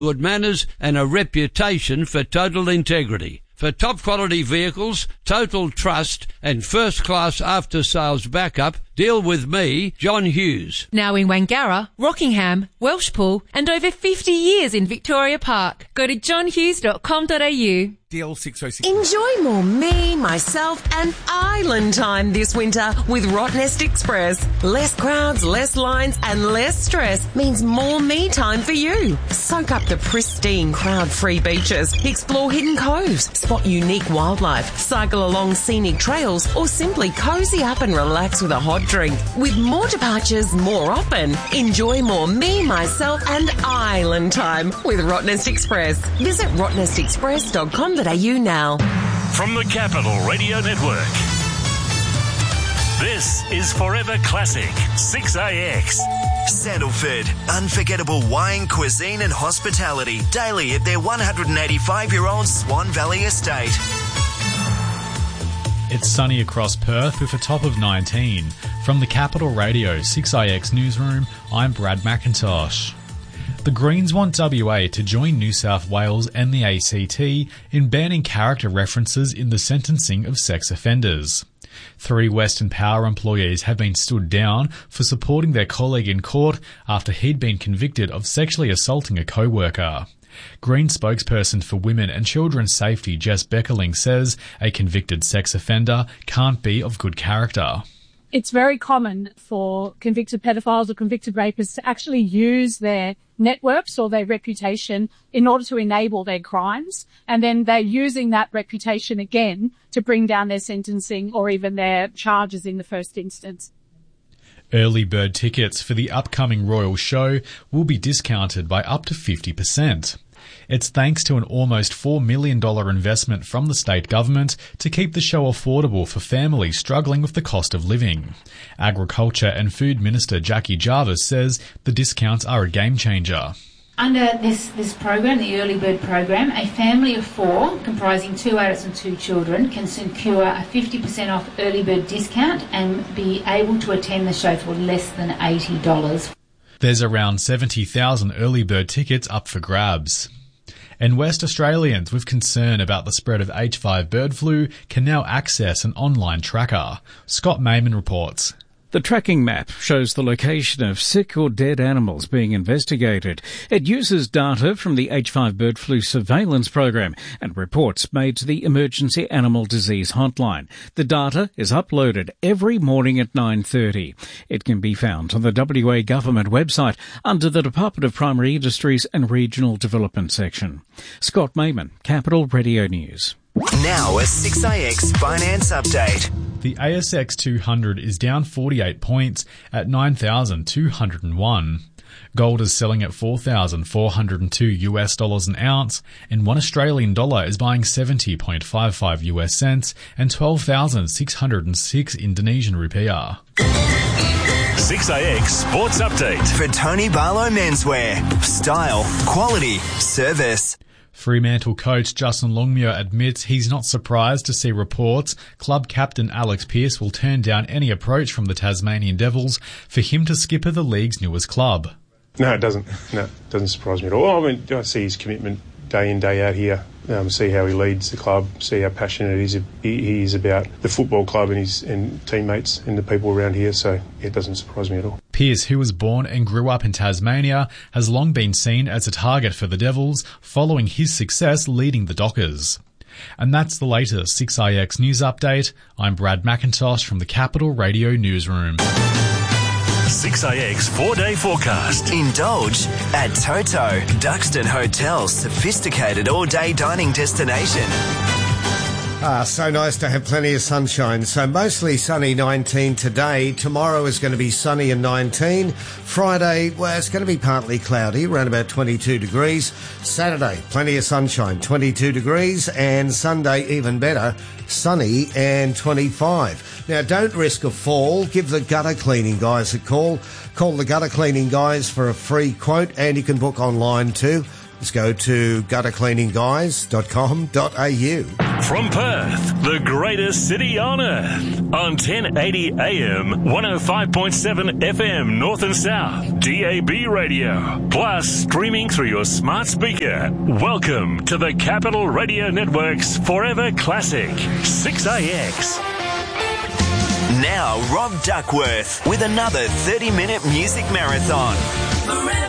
good manners and a reputation for total integrity. For top quality vehicles, total trust and first class after sales backup, deal with me, John Hughes. Now in Wangara, Rockingham, Welshpool and over 50 years in Victoria Park. Go to johnhughes.com.au. DL606. Enjoy more me, myself and island time this winter with Rottnest Express. Less crowds, less lines and less stress means more me time for you. Soak up the pristine crowd-free beaches, explore hidden coves, spot unique wildlife, cycle along scenic trails or simply cozy up and relax with a hot drink. With more departures more often, enjoy more me, myself and island time with Rottnest Express. Visit rottnestexpress.com.au now. From the Capital Radio Network, this is Forever Classic 6AX. Sandalford, unforgettable wine, cuisine and hospitality daily at their 185-year-old Swan Valley estate. It's sunny across Perth with a top of 19. From the Capital Radio 6IX newsroom, I'm Brad McIntosh. The Greens want WA to join New South Wales and the ACT in banning character references in the sentencing of sex offenders. 3 Western Power employees have been stood down for supporting their colleague in court after he'd been convicted of sexually assaulting a co-worker. Green spokesperson for Women and Children's Safety Jess Beckerling says a convicted sex offender can't be of good character. It's very common for convicted pedophiles or convicted rapists to actually use their networks or their reputation in order to enable their crimes. And then they're using that reputation again to bring down their sentencing or even their charges in the first instance. Early bird tickets for the upcoming Royal Show will be discounted by up to 50%. It's thanks to an almost $4 million investment from the state government to keep the show affordable for families struggling with the cost of living. Agriculture and Food Minister Jackie Jarvis says the discounts are a game changer. Under this program, the Early Bird program, a family of 4, comprising 2 adults and 2 children, can secure a 50% off early bird discount and be able to attend the show for less than $80. There's around 70,000 early bird tickets up for grabs. And West Australians with concern about the spread of H5 bird flu can now access an online tracker. Scott Mayman reports. The tracking map shows the location of sick or dead animals being investigated. It uses data from the H5 bird flu surveillance program and reports made to the Emergency Animal Disease Hotline. The data is uploaded every morning at 9:30. It can be found on the WA Government website under the Department of Primary Industries and Regional Development section. Scott Mayman, Capital Radio News. Now a 6AX Finance Update. The ASX 200 is down 48 points at 9,201. Gold is selling at $4,402 an ounce, and 1 Australian dollar is buying 70.55 US cents and 12,606 Indonesian rupiah. 6AX Sports Update. For Tony Barlow Menswear. Style, quality, service. Fremantle coach Justin Longmuir admits he's not surprised to see reports club captain Alex Pearce will turn down any approach from the Tasmanian Devils for him to skipper the league's newest club. No, it doesn't. No, it doesn't surprise me at all. I mean, I see his commitment day in, day out here. See how he leads the club, see how passionate he is about the football club and his teammates and the people around here, so it doesn't surprise me at all. Pearce, who was born and grew up in Tasmania, has long been seen as a target for the Devils following his success leading the Dockers. And that's the latest 6IX News Update. I'm Brad McIntosh from the Capital Radio Newsroom. 6AX 4-day forecast. Indulge at Toto, Duxton Hotel's sophisticated all-day dining destination. So nice to have plenty of sunshine. So mostly sunny, 19 today. Tomorrow is going to be sunny and 19. Friday, well, it's going to be partly cloudy, around about 22 degrees. Saturday, plenty of sunshine, 22 degrees. And Sunday, even better, sunny and 25. Now, don't risk a fall. Give the gutter cleaning guys a call. Call the gutter cleaning guys for a free quote, and you can book online too. Just go to guttercleaningguys.com.au. From Perth, the greatest city on earth. On 1080 AM, 105.7 FM North and South, DAB radio. Plus streaming through your smart speaker. Welcome to the Capital Radio Network's Forever Classic, 6AX. Now, Rob Duckworth with another 30-minute music marathon.